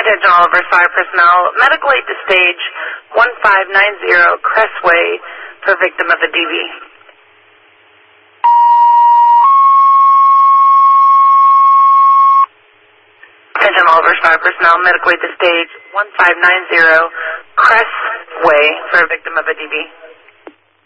Attention all of our fire personnel. Medical aid to stage 1590 Crestway for victim of a DV. Attention all of our fire personnel. Medical aid to stage 1590 Crestway for a victim of a DV.